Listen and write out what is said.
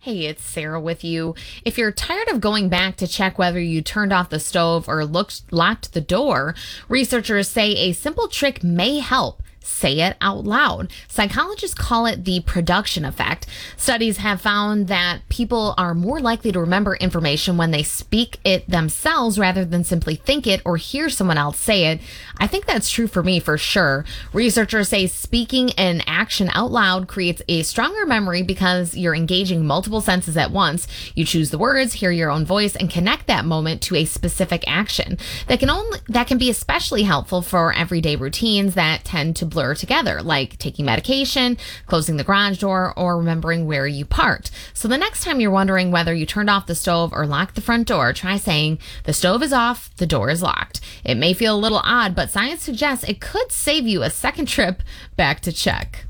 Hey, it's Sarah with you. If you're tired of going back to check whether you turned off the stove or locked the door, researchers say a simple trick may help. Say it out loud. Psychologists call it the production effect. Studies have found that people are more likely to remember information when they speak it themselves rather than simply think it or hear someone else say it. I think that's true for me for sure. Researchers say speaking an action out loud creates a stronger memory because you're engaging multiple senses at once. You choose the words, hear your own voice, and connect that moment to a specific action. That can be especially helpful for everyday routines that tend to blur together, like taking medication, closing the garage door, or remembering where you parked. So the next time you're wondering whether you turned off the stove or locked the front door, try saying, "The stove is off, the door is locked." It may feel a little odd, but science suggests it could save you a second trip back to check.